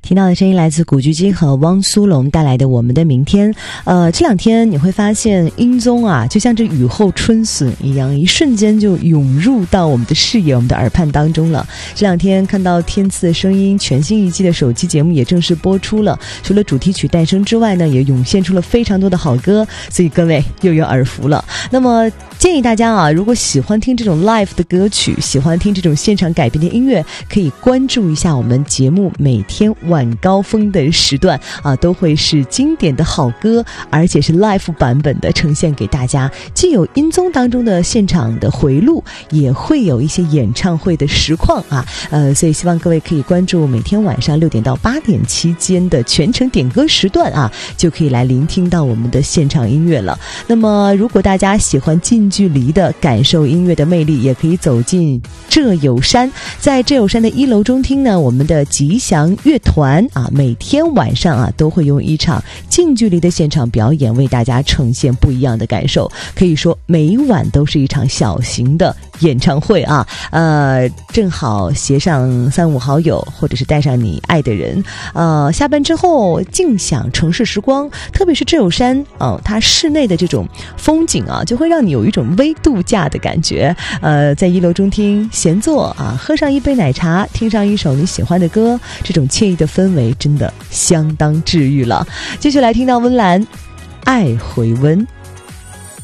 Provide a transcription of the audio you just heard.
听到的声音来自古巨基和汪苏泷带来的《我们的明天》。这两天你会发现音综啊，就像这雨后春笋一样，一瞬间就涌入到我们的视野、我们的耳畔当中了。这两天看到天赐的声音全新一季的首期节目也正式播出了，除了主题曲诞生之外呢，也涌现出了非常多的好歌，所以各位又有耳福了。那么建议大家啊，如果喜欢听这种 live 的歌曲，喜欢听这种现场改编的音乐，可以关注一下我们节目每天晚高峰的时段啊，都会是经典的好歌，而且是 live 版本的呈现给大家，既有音综当中的现场的回录，也会有一些演唱会的实况啊，所以希望各位可以关注每天晚上6点到8点期间的全程点歌时段啊，就可以来聆听到我们的现场音乐了。那么如果大家喜欢近距离的感受音乐的魅力，也可以走进浙友山，在浙友山的1楼中厅呢，我们的吉祥乐团啊，每天晚上啊都会用一场近距离的现场表演为大家呈现不一样的感受，可以说每晚都是一场小型的演唱会啊。正好携上3-5好友，或者是带上你爱的人，下班之后静享城市时光，特别是浙友山它室内的这种风景啊，就会让你有一种微度假的感觉。在1楼中厅闲坐啊，喝上一杯奶茶，听上一首你喜欢的歌，这种惬意的氛围真的相当治愈了。继续来听到温岚，爱回温。